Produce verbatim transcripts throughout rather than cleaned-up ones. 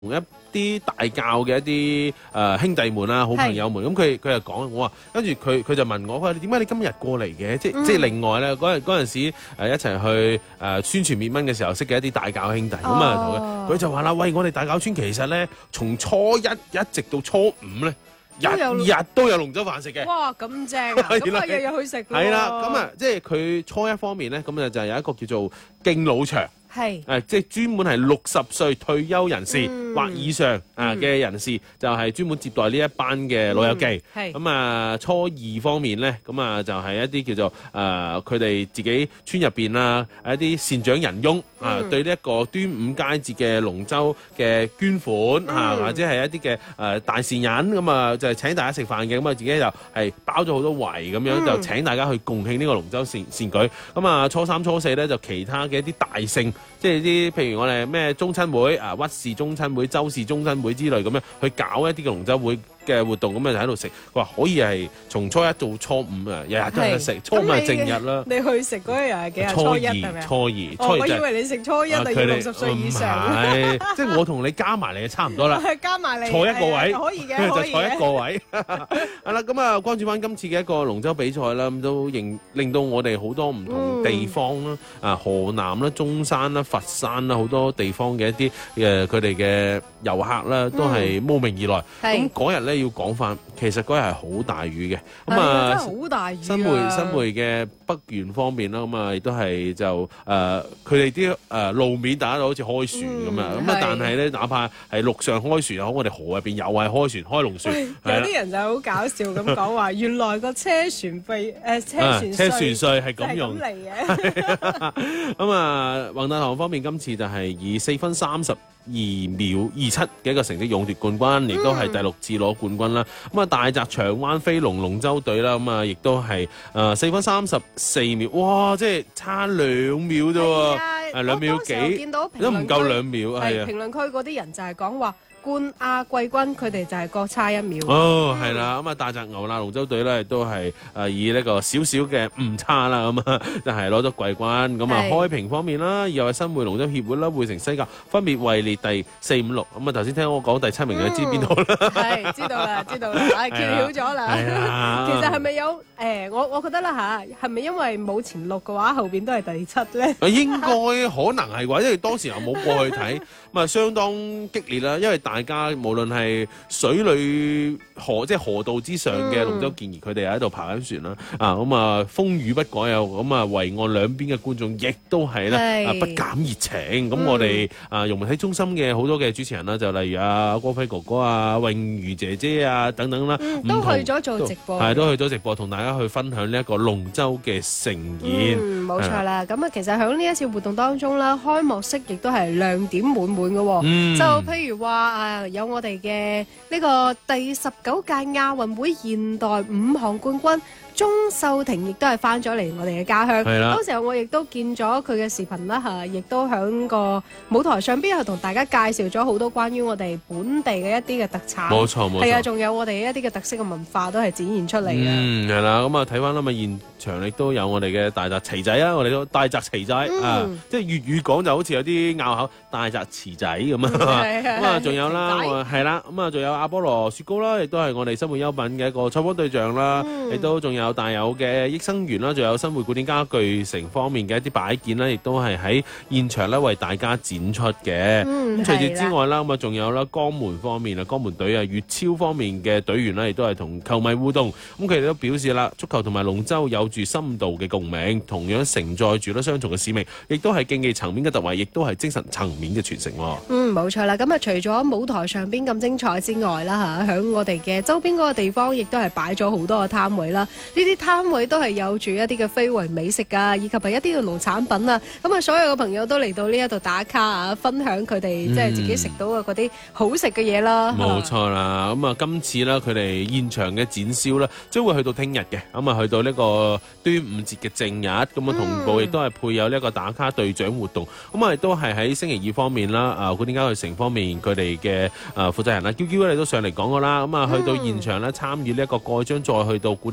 一啲大教嘅一啲誒、呃、兄弟們啊，好朋友們，咁佢佢就講我話，跟住佢佢就問我，佢話你點解你今日過嚟嘅？即、嗯、即係另外咧，嗰陣嗰陣時誒、呃、一齊去誒、呃、宣傳滅蚊嘅時候識嘅一啲大教兄弟，咁啊同佢，佢就話啦，喂，我哋大教村其實咧，從初一一直到初五咧，日日都有龍舟飯食嘅。 哇，咁正啊！咁啊，日日去食咯。 係啦，咁啊，即係佢初一方面咧，咁啊就有一個叫做敬老場。係，誒即係專門係六十歲退休人士、嗯、或以上啊嘅人士，嗯、就係專門接待呢一班嘅老友記。係、嗯，咁啊初二方面咧，咁啊就係一啲叫做誒佢哋自己村入邊啊一啲善長仁翁啊、嗯，對呢一個端午佳節嘅龍舟嘅捐款啊、嗯，或者係一啲嘅誒大善人，咁啊就係請大家食飯嘅，咁啊自己就係包咗好多圍咁樣、嗯，就請大家去共慶呢個龍舟善善舉。咁啊初三初四咧就其他嘅一啲大聖。即係啲譬如我哋咩中親會啊、屈氏中親會、周氏中親會之類咁樣去搞一啲嘅龍舟會嘅活動，咁啊就喺度食。佢話可以係從初一到初五啊，日日都喺度食。初五係正日啦。你去食嗰日係幾日？初一係咪？初二。初二。我以為你食初一就要六十歲以上。唔係，即係我同你加埋嚟差唔多啦。加埋嚟。坐一個位。可以嘅，可以嘅。就坐一個位。係啦，咁啊，關注翻今次嘅一個龍舟比賽啦，咁都令令到我哋好多唔同地方啦，啊河南啦、中山啦、佛山啦，好多地方嘅一啲誒佢哋嘅遊客啦，都係慕名而來。咁嗰日咧要講翻，其實嗰日係好大雨嘅。咁啊，好大雨啊！新會新會嘅北園方面啦，咁啊亦都係就誒佢哋啲誒路面大家都好似開船咁啊。咁啊，但係咧，哪怕係陸上開船又好，我哋河入邊又係開船開龍船。有啲人就好搞笑咁講話，原來個車船費誒車船車船稅係咁用嚟嘅。咁啊，宏大堂方面今次就係以四分三十二秒二七嘅一個成績勇奪冠軍，亦都係第六次攞冠軍啦。咁啊，大澤長灣飛龍龍舟隊啦，咁啊，亦都係誒四分三十四秒，哇！即係差兩秒啫喎，係兩秒幾，都唔夠兩秒。係評論區嗰啲人就係講話。冠亞季軍佢哋就係各差一秒。哦，係啦，咁啊大澤牛欄龍舟隊咧都係誒以呢個少少嘅誤差啦，咁啊就係攞咗季軍。咁啊開評方面啦，又係新會龍舟協會啦、匯成西甲分別位列第四五六。咁啊頭先聽我講第七名嘅、嗯、知邊度啦？係知道啦，知道啦，係揭曉咗啦。其實係咪有誒、呃？我我覺得啦嚇，係咪因為冇前六嘅話，後邊都係第七咧？應該可能係啩，因為當時又冇過去睇，咁啊相當激烈啦，因為大家無論係水裏河，即係河道之上嘅龍舟健兒，佢哋喺度爬緊船啦。啊，咁啊風雨不改啊，咁啊圍岸兩邊嘅觀眾亦都係咧啊不減熱情。咁、嗯、我哋啊融媒體中心嘅好多嘅主持人啦，就例如啊光輝哥哥啊、泳如姐姐啊等等啦、嗯，都去咗做直播，係都去咗直播，同大家去分享呢一個龍舟嘅盛宴。嗯，冇錯啦。咁啊，其實喺呢一次活動當中啦，開幕式亦都係亮點滿滿嘅。嗯，就譬如話啊。有我哋嘅呢個第十九屆亞運會現代五項冠軍鍾秀婷，亦都係翻咗嚟我哋嘅家鄉。係啦，當時候我亦都見咗佢嘅視頻啦嚇，亦都喺個舞台上邊係同大家介紹咗好多關於我哋本地嘅一啲嘅特產。冇錯冇錯，係啊，仲有我哋一啲嘅特色嘅文化都係展現出嚟嘅。嗯，係啦，咁啊睇翻啦嘛，現場亦都有我哋嘅大澤旗仔啊，我哋都大澤旗仔、嗯、啊，即係粵語講就好似有啲拗口，大澤旗仔咁啊。咁啊，仲有啦，係啦，咁啊，仲有阿波羅雪糕啦，亦都係我哋新會優品嘅一個採訪對象啦，亦、嗯、都仲有大有嘅益生元啦，仲有新會古典家具城方面嘅一啲擺件啦，亦都係喺現場咧為大家展出嘅。咁、嗯、除此之外啦，咁啊仲有啦江門方面啊，江門隊啊，粵超方面嘅隊員啦，亦都係同球迷互動。咁佢哋都表示啦，足球同埋龍舟有住深度嘅共鳴，同樣承載住咧雙重嘅使命，亦都係競技層面嘅突圍，亦都係精神層面嘅傳承。嗯，冇錯啦。咁啊，除咗舞台上邊咁精彩之外啦嚇，響我哋嘅周邊嗰個地方，亦都係擺咗好多嘅攤位啦。呢啲攤位都係有住一啲嘅非遺美食啊，以及係一啲嘅農產品啊。咁啊，所有嘅朋友都嚟到呢一度打卡啊，分享佢哋即係自己食到嘅嗰啲好食嘅嘢啦。冇錯啦。咁啊，今次啦，佢哋現場嘅展銷啦，將會去到聽日嘅。咁啊，去到呢個端午節嘅正日，咁啊同步亦都係配有呢一個打卡隊長活動。咁啊，亦都係喺星期二方面啦，啊古典家具城方面佢哋嘅啊負責人啦，嬌嬌你都上嚟講過啦。咁啊，去到現場咧參與呢一個蓋章，再去到古典家具城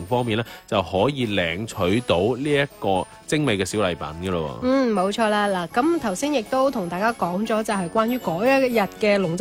庭方面咧，就可以領取到呢一個精美嘅小禮品㗎咯。 嗯，冇錯啦。嗱，咁頭先亦都同大家講咗，就係關於嗰一日嘅龍舟